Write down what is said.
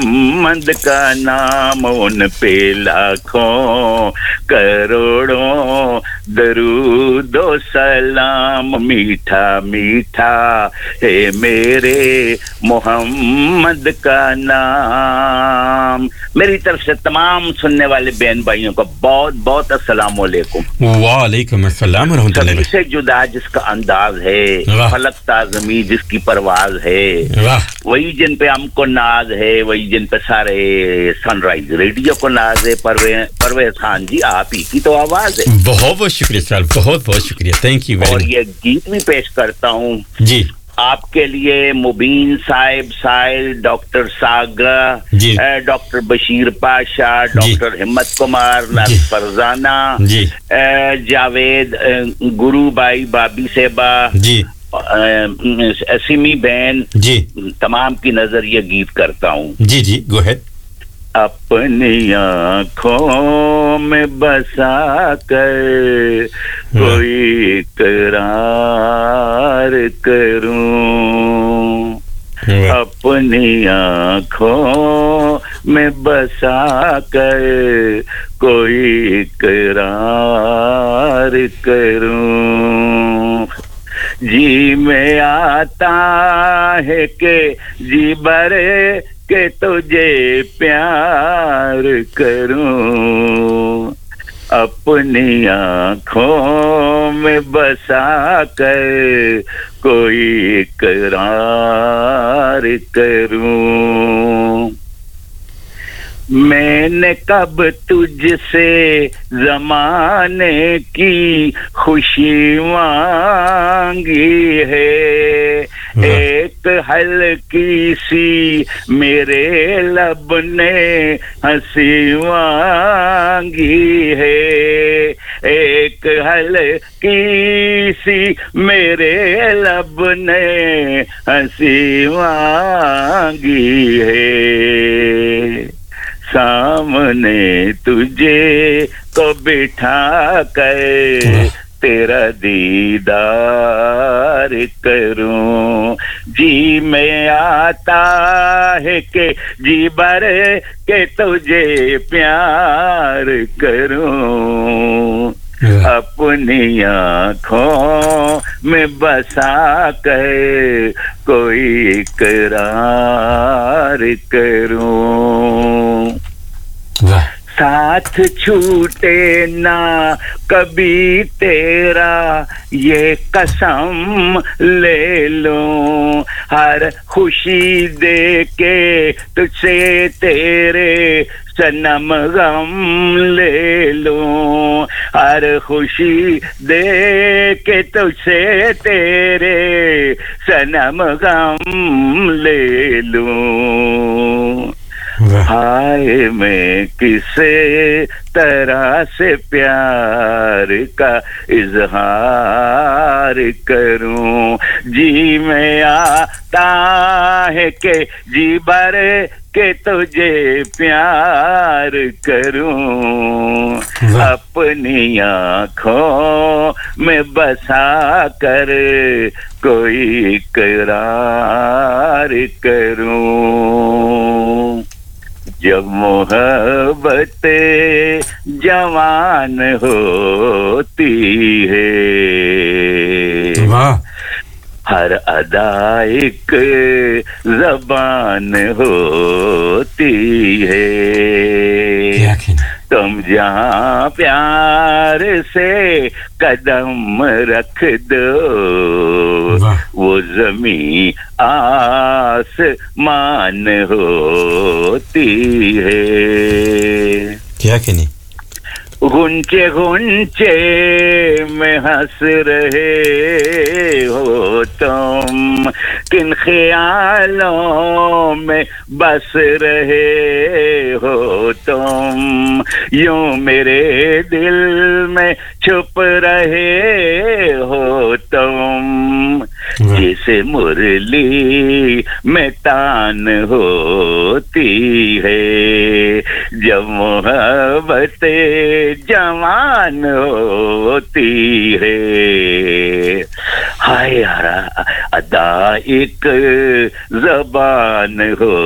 मोहम्मद का नाम उन पे लाखों करोड़ों दरूद व सलाम मीठा मीठा है मेरे मोहम्मद का नाम। मेरी तरफ से तमाम सुनने वाले बहन भाइयों को बहुत बहुत अस्सलाम वालेकुम। वालेकुम अस्सलाम रहमतुल्लाह। सबसे जुदा जिसका अंदाज है, फलक ताज़मी जिसकी परवाज है, वही जिन पे हमको नाज है, वही जिन पे सारे सनराइज रेडियो को नाज है। परवेज खान जी, आप ही की तो आवाज है। बहुत बहुत शुक्रिया सर, बहुत बहुत शुक्रिया, थैंक यू वेरी मच। और ये गीत भी पेश करता हूँ जी आपके लिए। मुबीन साहिब, साहिल, डॉक्टर सागरा, डॉक्टर बशीर पाशा, डॉक्टर हिम्मत कुमार, नर्स फरजाना, जावेद, गुरु भाई, बाबी सेबा जी, सिमी बहन जी, तमाम की नजर ये गीत करता हूँ। जी जी गो अहेड। अपनी आँखों में बसा कर कोई इकरार करूं, अपनी आँखों में बसा कर कोई इकरार करूं। जी में आता है कि जी भरे के तुझे प्यार करूं, अपनी आँखों में बसा कर कोई इकरार करूं। मैंने कब तुझसे ज़माने की खुशी मांगी है, एक हल्की सी मेरे लब ने हंसी मांगी है, एक हल्की सी मेरे लब ने हंसी मांगी है। सामने तुझे को बिठा कर तेरा दीदार करूं, जी में आता है कि जी भर के तुझे प्यार करूं, अपनी आँखों में बसा कर कोई इकरार करूं। साथ छूटे ना कभी तेरा ये कसम ले लूं, हर खुशी दे के तुझसे तेरे सनम गम ले लूं, हर खुशी दे के तुझसे तेरे सनम गम ले लूं। हाय मैं किसे तरह से प्यार का इजहार करूं, जी में आता है कि जी भर के तुझे प्यार करूं, अपनी आँखों में बसा कर कोई इकरार करूं। जब मोहब्बत जवान होती है, हर अदा एक ज़बान होती है, तुम जहाँ प्यार से कदम रख दो, वो ज़मीं आसमान होती है। क्या कहनी? गुंचे गुंचे में हंस रहे हो तुम, किन ख्यालों में बस रहे हो तुम, यूं मेरे दिल में छुप रहे हो तुम, जैसे मुरली में तान होती है, जब मोहब्बत जवान होती है। हाय यारा अदा एक ज़बान हो